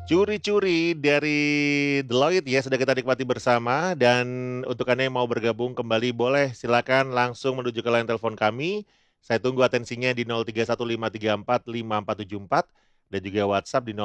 Curi-curi dari Deloitte ya sudah kita nikmati bersama dan untuk Anda yang mau bergabung kembali boleh silakan langsung menuju ke line telepon kami. Saya tunggu atensinya di 0315345474 dan juga WhatsApp di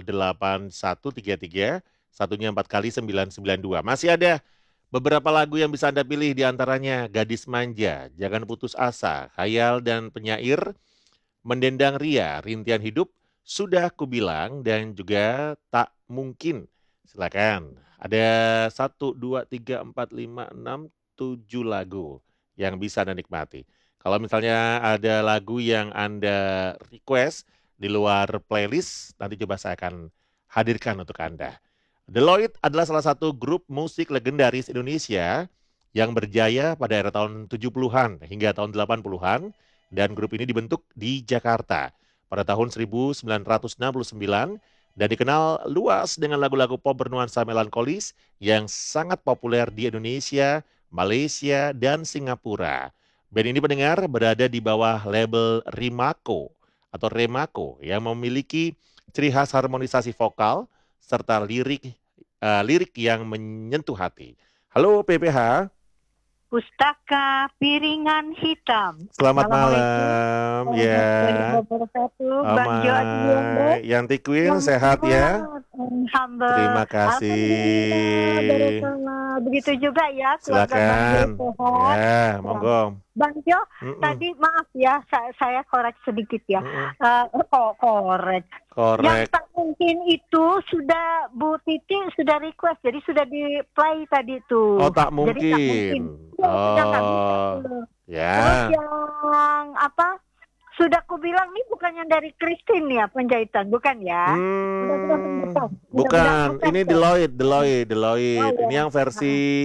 08133 satunya 4 kali 992. Masih ada beberapa lagu yang bisa Anda pilih di antaranya Gadis Manja, Jangan Putus Asa, Khayal dan Penyair, Mendendang Ria, Rintian Hidup, Sudah Kubilang, dan juga Tak Mungkin. Silakan. Ada 1, 2, 3, 4, 5, 6, 7 lagu yang bisa Anda nikmati. Kalau misalnya ada lagu yang Anda request di luar playlist, nanti coba saya akan hadirkan untuk Anda. Deloitte adalah salah satu grup musik legendaris Indonesia yang berjaya pada era tahun 70-an hingga tahun 80-an dan grup ini dibentuk di Jakarta pada tahun 1969 dan dikenal luas dengan lagu-lagu pop bernuansa melankolis yang sangat populer di Indonesia, Malaysia, dan Singapura. Band ini pendengar berada di bawah label Rimako atau Remako yang memiliki ciri khas harmonisasi vokal serta lirik yang menyentuh hati. Halo PPH. Pustaka Piringan Hitam. Selamat Assalamualaikum malam, warahmatullahi ya. wabarakatuh. Bang Jo Ama Yanti Queen yang sehat ya? humble. Terima Alhamdulillah, kasih. barokallah. Begitu juga ya keluarga Bang Jo Silakan. sehat. Ya, Ya. monggo. Bang Jo, Mm-mm, tadi maaf ya, saya korek sedikit ya. mm-mm. Korek. Yang Korek. tak mungkin itu sudah Bu Titi sudah request, jadi sudah di play tadi tuh. Oh, tak Jadi tak mungkin. mungkin. Ya, sudah nggak bisa Oh, tuh. Terus ya. yang apa? Sudah aku bilang ini bukannya dari Christine ya penjahitan, bukan ya? Mudah-mudahan Bukan. Ini ya. Oh Deloitte. Ini ya. yang versi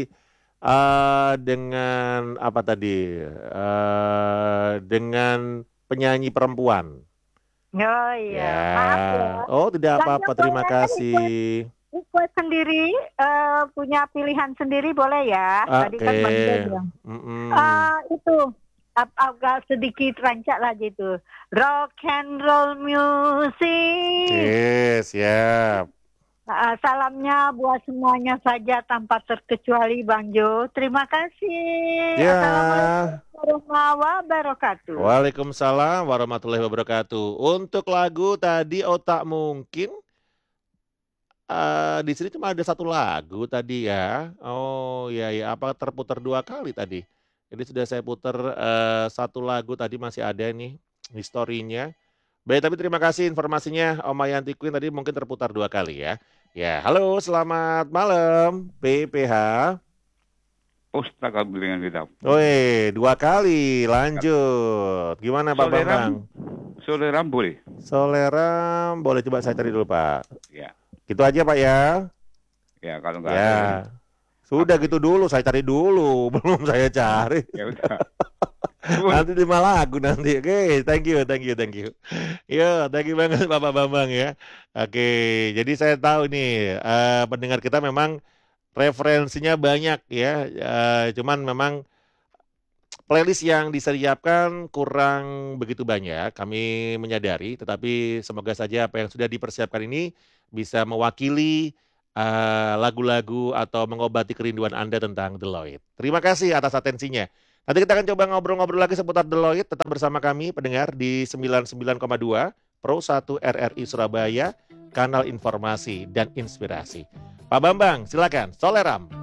dengan apa tadi? Dengan penyanyi perempuan. Oh iya, Ya. maaf ya. Oh, tidak Dan apa-apa. yang Terima boleh kasih. request sendiri, punya pilihan sendiri boleh ya. Tadi Oke. kan Bang Jo bilang. Mm-mm. Itu agak sedikit rancak lagi tuh. Rock and roll music. Yes, siap. Salamnya buat semuanya saja tanpa terkecuali Bang Jo. Terima kasih. Ya. Assalamualaikum warahmatullahi wabarakatuh. Waalaikumsalam warahmatullahi wabarakatuh. Untuk lagu tadi Otak Mungkin, di sini cuma ada satu lagu tadi ya. Oh iya ya, apa terputar 2 kali tadi? Jadi sudah saya putar satu lagu tadi masih ada nih historinya. Baik, tapi terima kasih informasinya Om Yanti Queen tadi mungkin terputar 2 kali ya. Ya, halo, selamat malam PPH. Pustaka Piringan Hitam. Woi, 2 kali, lanjut. Gimana Pak Bambang? Soleram boleh? Soleram, boleh coba saya cari dulu Pak. Ya. Gitu aja Pak ya. Ya, kalau nggak Ya. ada. Sudah gitu dulu, saya cari dulu, belum saya cari. Ya udah. Nanti 5 lagu nanti. Oke, thank you. Yo, thank you banget Bapak Bambang ya. Oke, jadi saya tahu nih pendengar kita memang referensinya banyak ya. Cuman memang playlist yang disediakan kurang begitu banyak. Kami menyadari, tetapi semoga saja apa yang sudah dipersiapkan ini bisa mewakili lagu-lagu atau mengobati kerinduan Anda tentang Deloitte. Terima kasih atas atensinya. Nanti kita akan coba ngobrol-ngobrol lagi seputar Deloitte. Tetap bersama kami pendengar di 99,2 Pro 1 RRI Surabaya, kanal informasi dan inspirasi. Pak Bambang, silakan. Soleram.